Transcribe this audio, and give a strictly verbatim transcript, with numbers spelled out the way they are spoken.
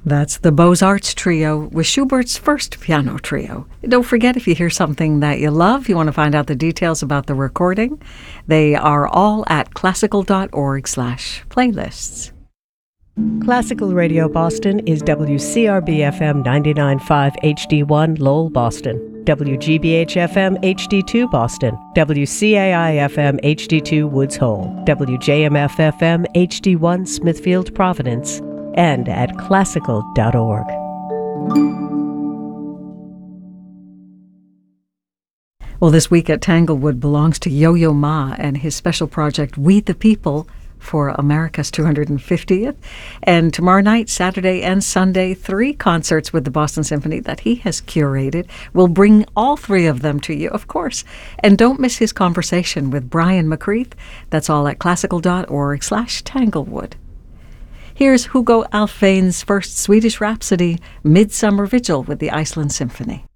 That's the Beaux-Arts Trio with Schubert's first piano trio. Don't forget, if you hear something that you love, you want to find out the details about the recording, they are all at classical.org slash playlists. Classical Radio Boston is W C R B F M ninety-nine point five H D one Lowell, Boston, W G B H F M H D two Boston, W C A I F M H D two Woods Hole, W J M F F M H D one Smithfield, Providence, and at classical dot org. Well, this week at Tanglewood belongs to Yo-Yo Ma and his special project, We the People, for America's two hundred fiftieth. And tomorrow night, Saturday and Sunday, three concerts with the Boston Symphony that he has curated. We'll bring all three of them to you, of course. And don't miss his conversation with Brian McCreath. That's all at classical.org slash Tanglewood. Here's Hugo Alfvén's first Swedish Rhapsody, Midsummer Vigil with the Iceland Symphony.